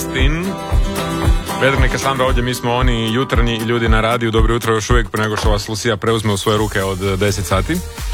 Justin. Vedrnika Sandra ovdje, mi smo oni jutarnji ljudi na radiju. Dobro jutro još uvijek prije nego što vas Lucija preuzme u svoje ruke od 10 sati.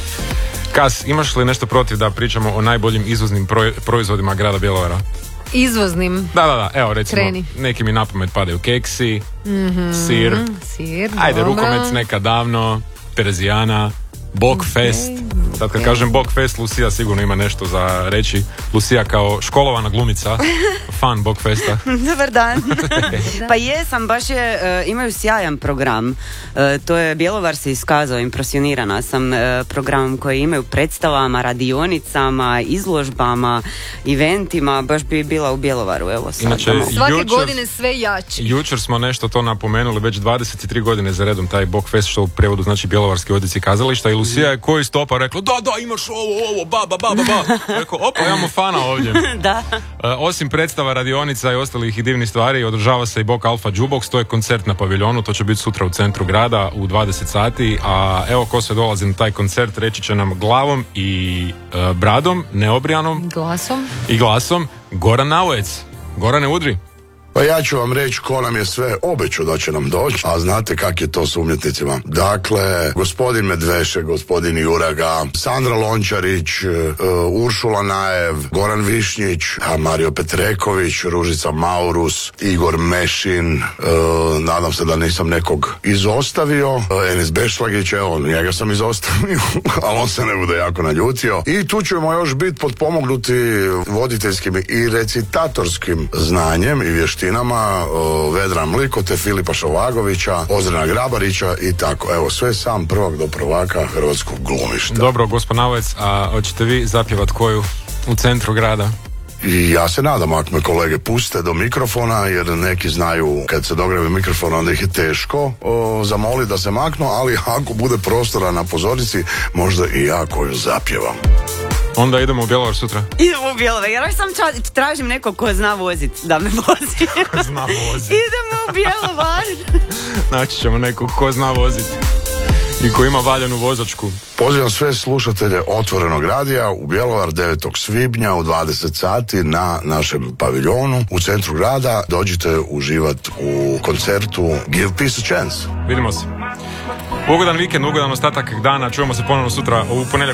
Kas, imaš li nešto protiv da pričamo o najboljim izvoznim proizvodima grada Bjelovara? Izvoznim? Da, evo recimo, Kreni. neki mi na pamet padaju keksi, sir, ajde, dobro. Rukomec neka davno, Terezijana, Bokfest. Sad kad kažem Bokfest, Lucija sigurno ima nešto za reći. Lucija kao školovana glumica, fan Bokfesta. Dobar dan. Pa jesam, baš imaju sjajan program. To je, Bjelovar se iskazao, impresionirana sam programom koji imaju predstavama, radionicama, izložbama, eventima. Baš bi bila u Bjelovaru, evo sad. Inače, Svake godine sve jači. Jučer smo nešto to napomenuli, već 23 godine za redom taj Bokfest, što u prijevodu znači Bjelovarski odjeci kazališta, i Lucija je koji stopa rekla, da, imaš ovo, ba. Rekao, opa, imamo fana ovdje. Da. Osim predstava, radionica i ostalih i divnih stvari, održava se i Bok Alfa Jukebox, to je koncert na paviljonu, to će biti sutra u centru grada u 20 sati, a evo ko se dolazi na taj koncert, reći će nam glavom i bradom, neobrijanom i glasom, Goran Naujec. Gorane, udri. Pa ja ću vam reći ko nam je sve obećao da će nam doći, a znate kak je to s umjetnicima. Dakle, gospodin Medvešek, gospodin Juraga, Sandra Lončarić, Uršula Najev, Goran Višnjić, Mario Petreković, Ružica Maurus, Igor Mešin, nadam se da nisam nekog izostavio, Enis Bešlagić, evo, njega sam izostavio, ali on se ne bude jako naljutio. I tu ćemo još biti potpomognuti voditeljskim i recitatorskim znanjem i vještinama Vedra Mlikote, Filipa Šovagovića, Ozrena Grabarića i tako. Evo, sve sam prvak do prvaka hrvatskog glumišta. Dobro, gospod Naujec, a hoćete vi zapjevat koju u centru grada? I ja se nadam, ako me kolege puste do mikrofona, jer neki znaju kad se dogrebe mikrofon, onda ih je teško zamoliti da se maknu, ali ako bude prostora na pozornici, možda i ja koju zapjevam. Onda idemo u Bjelovar sutra. Idemo u Bjelovar, jer sam tražim nekog ko zna voziti, da me vozi. Ko zna voziti. Idemo u Bjelovar. Naći ćemo nekog ko zna voziti i ko ima valjanu vozačku. Pozivam sve slušatelje Otvorenog radija u Bjelovar 9. svibnja u 20 sati na našem paviljonu u centru grada. Dođite uživati u koncertu Give Peace a Chance. Vidimo se. Ugodan vikend, ugodan ostatak dana. Čujemo se ponovno sutra u ponedjeljak.